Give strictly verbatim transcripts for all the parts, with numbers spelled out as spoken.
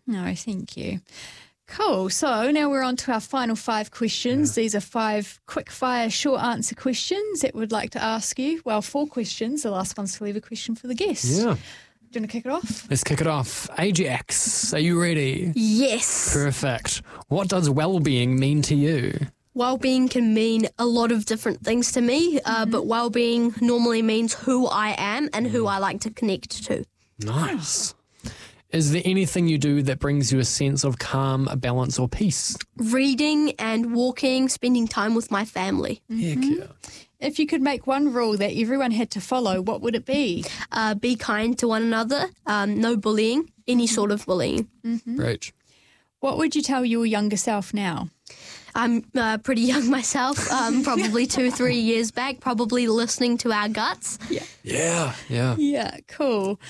No, thank you. Cool. So now we're on to our final five questions. Yeah. These are five quick-fire, short answer questions that we'd like to ask you. Well, four questions. The last one's to leave a question for the guest. Yeah. Do you want to kick it off? Let's kick it off. Ajax, are you ready? Yes. Perfect. What does well-being mean to you? Well-being can mean a lot of different things to me, uh, mm-hmm. but well-being normally means who I am and who I like to connect to. Nice. Is there anything you do that brings you a sense of calm, balance or peace? Reading and walking, spending time with my family. Mm-hmm. Heck yeah. If you could make one rule that everyone had to follow, what would it be? Uh, be kind to one another, um, no bullying, any sort of bullying. Mm-hmm. Great. What would you tell your younger self now? I'm uh, pretty young myself, um, probably two, three years back, probably listening to our guts. Yeah. Yeah, yeah. Yeah, cool.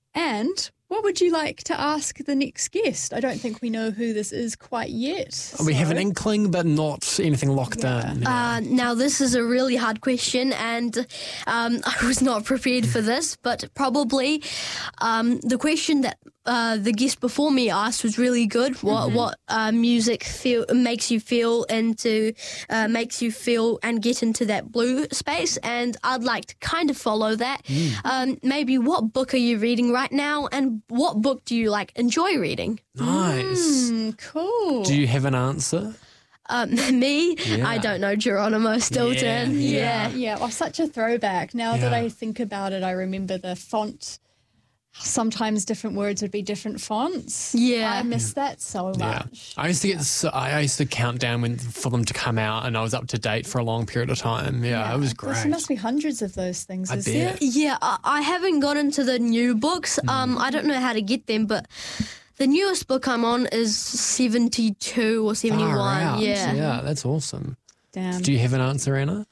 And what would you like to ask the next guest? I don't think we know who this is quite yet. So. We have an inkling, but not anything locked yeah. in. Yeah. Uh, now, this is a really hard question, and um, I was not prepared for this, but probably um, the question that uh, the guest before me asked was really good. What mm-hmm. what uh, music feel makes you feel into, uh, makes you feel and get into that blue space, and I'd like to kind of follow that. Mm. Um, maybe what book are you reading right now, and what book do you like enjoy reading? Nice. Mm, cool. Do you have an answer? Um, me, yeah. I don't know, Geronimo Stilton. Yeah. Yeah. Yeah. Oh, such a throwback. Now yeah. that I think about it, I remember the font. Sometimes different words would be different fonts. Yeah. I miss yeah. that so much. Yeah. I used to get, so, I used to count down when, for them to come out, and I was up to date for a long period of time. Yeah, yeah. It was great. There must be hundreds of those things, I is bet. there? Yeah, I, I haven't got into the new books. Mm. Um, I don't know how to get them, but the newest book I'm on is seventy-two or seventy-one. Far out. Yeah. Yeah, that's awesome. Damn. Do you have an answer, Anna?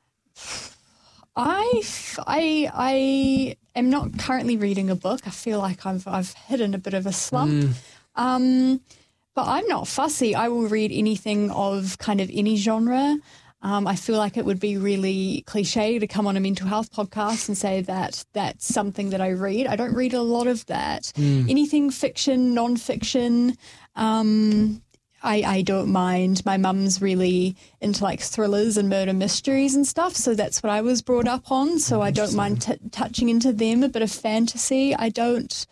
I, I, I am not currently reading a book. I feel like I've I've hit in a bit of a slump. Mm. Um, but I'm not fussy. I will read anything of kind of any genre. Um, I feel like it would be really cliche to come on a mental health podcast and say that that's something that I read. I don't read a lot of that. Mm. Anything fiction, non-fiction, um I, I don't mind. My mum's really into like thrillers and murder mysteries and stuff, so that's what I was brought up on. So I don't mind t- touching into them. A bit of fantasy. I don't.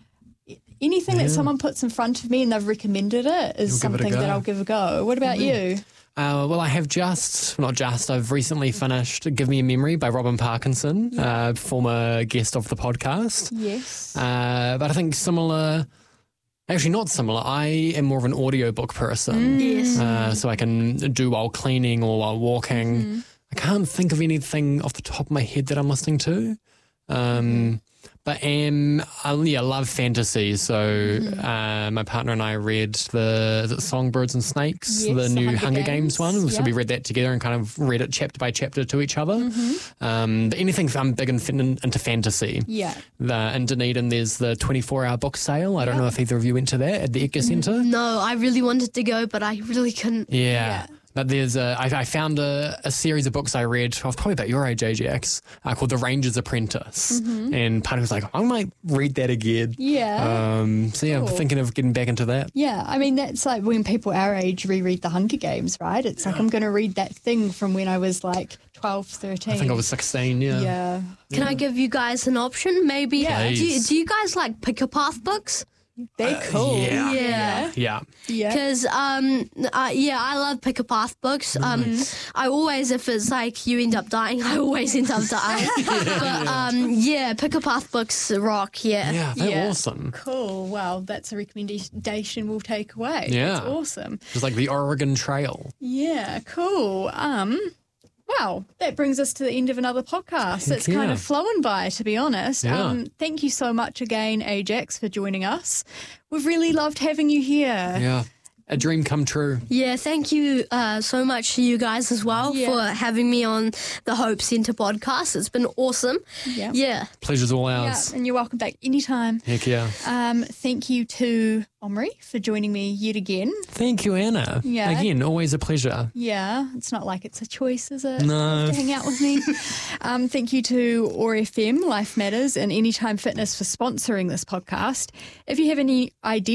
Anything yeah. that someone puts in front of me and they've recommended it is You'll something it that I'll give a go. What about mm-hmm. you? Uh, well, I have just, not just, I've recently finished Give Me a Memory by Robin Parkinson, yeah. uh, former guest of the podcast. Yes. Uh, but I think similar. Actually, not similar. I am more of an audiobook person. Mm. Yes. Uh, so I can do while cleaning or while walking. Mm. I can't think of anything off the top of my head that I'm listening to. Um, mm. But am, I yeah, love fantasy. So mm. uh, my partner and I read the, is it Songbirds and Snakes, yes, the new Hunger, Hunger Games, Games one. yeah. So we read that together and kind of read it chapter by chapter to each other. Mm-hmm. Um, but anything, I'm big in, in, into fantasy. Yeah. The, in Dunedin, there's the twenty-four hour book sale. I don't yeah. know if either of you went to that at the Edgar Centre. No, I really wanted to go, but I really couldn't. Yeah. yeah. But there's a, I, I found a, a series of books I read, I was probably about your age, Ajax, uh, called The Ranger's Apprentice. Mm-hmm. And part of me was like, I might read that again. Yeah. Um, so yeah, cool. I'm thinking of getting back into that. Yeah, I mean, that's like when people our age reread The Hunger Games, right? It's yeah. like I'm going to read that thing from when I was like twelve, thirteen. I think I was sixteen, yeah. Yeah. Can yeah. I give you guys an option? Maybe. Yeah. Do you, do you guys like Pick a Path books? They're cool. Uh, yeah. Yeah. Yeah. Yeah. Because, um, uh, yeah, I love Pick a Path books. Um, Nice. I always, if it's like you end up dying, I always end up dying. But, um, yeah, Pick a Path books rock, yeah. Yeah, they're Yeah. awesome. Cool. Well, that's a recommendation we'll take away. Yeah. That's awesome. It's like the Oregon Trail. Yeah, cool. Um, Wow, that brings us to the end of another podcast. Heck It's kind yeah. of flown by, to be honest. Yeah. Um, thank you so much again, Ajax, for joining us. We've really loved having you here. Yeah. A dream come true. Yeah, thank you uh, so much to you guys as well Yeah. for having me on the Hope Centre podcast. It's been awesome. Yeah. Yeah. Pleasure's all Yeah, ours. and you're welcome back anytime. Heck yeah. Um, thank you to Omri for joining me yet again. Thank you, Anna. Yeah. Again, always a pleasure. Yeah, it's not like it's a choice, is it? No. To hang out with me. um, thank you to O A R F M, Life Matters, and Anytime Fitness for sponsoring this podcast. If you have any ideas